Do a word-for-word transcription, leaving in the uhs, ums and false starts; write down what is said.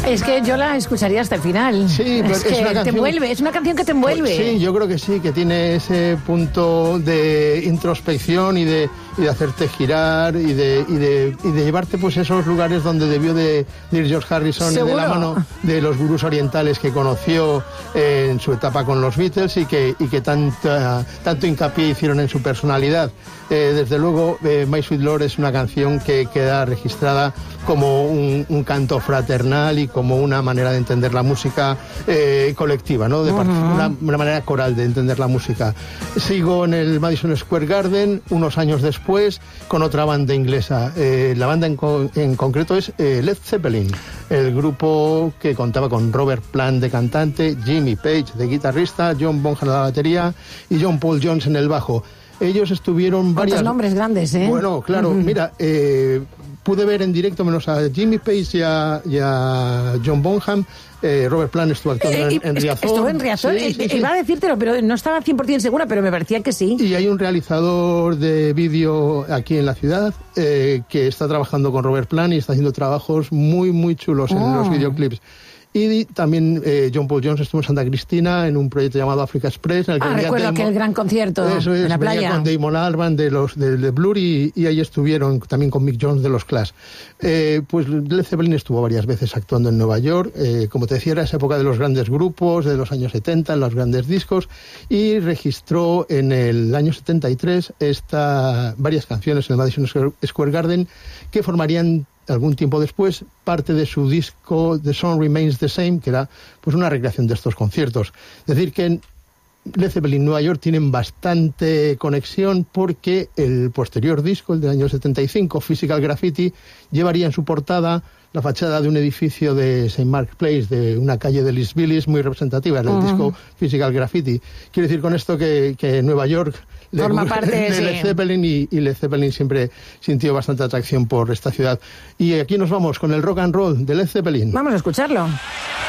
Es que yo la escucharía hasta el final. Sí, pero es, es que una canción, te envuelve, es una canción que te envuelve. Sí, yo creo que sí, que tiene ese punto de introspección y de, y de hacerte girar y de, y, de, y de llevarte pues a esos lugares donde debió de, de ir George Harrison de la mano de los gurús orientales que conoció eh, en su etapa con los Beatles y que, y que tanta, tanto hincapié hicieron en su personalidad. Eh, desde luego, eh, My Sweet Lord es una canción que queda registrada como un, un canto fraternal y como una manera de entender la música eh, colectiva, ¿no? De uh-huh. una, una manera coral de entender la música. Sigo en el Madison Square Garden unos años después con otra banda inglesa. Eh, la banda en, co- en concreto es eh, Led Zeppelin, el grupo que contaba con Robert Plant de cantante, Jimmy Page de guitarrista, John Bonham a la batería y John Paul Jones en el bajo. Ellos estuvieron varias... ¿Cuántos nombres grandes, eh? Bueno, claro, uh-huh. mira, eh, pude ver en directo menos a Jimmy Page y a, y a John Bonham. Eh, Robert Plant estuvo actuando eh, en, en Riazor. Estuvo en Riazor, sí, sí, sí. Iba a decírtelo, pero no estaba cien por ciento segura, pero me parecía que sí. Y hay un realizador de vídeo aquí en la ciudad eh, que está trabajando con Robert Plant y está haciendo trabajos muy, muy chulos oh. en los videoclips. Y también eh, John Paul Jones estuvo en Santa Cristina en un proyecto llamado Africa Express. En el que ah, recuerdo Damon, aquel gran concierto eso es, en la playa. Con Damon Albarn de los de, de Blur y, y ahí estuvieron también con Mick Jones de los Clash. Eh, pues Led Zeppelin estuvo varias veces actuando en Nueva York. Eh, como te decía, era esa época de los grandes grupos, de los años setenta, en los grandes discos, y registró en el año setenta y tres esta, varias canciones en el Madison Square Garden que formarían algún tiempo después parte de su disco The Song Remains the Same, que era pues una recreación de estos conciertos. Es decir, que en Led Zeppelin Nueva York tienen bastante conexión porque el posterior disco, el del año setenta y cinco, Physical Graffiti, llevaría en su portada la fachada de un edificio de Saint Mark's Place, de una calle de Lisbillis muy representativa, en el uh-huh. disco Physical Graffiti. Quiero decir con esto que, que Nueva York forma le, parte de sí. Led Zeppelin y, y Led Zeppelin siempre sintió bastante atracción por esta ciudad. Y aquí nos vamos con el rock and roll de Led Zeppelin. Vamos a escucharlo.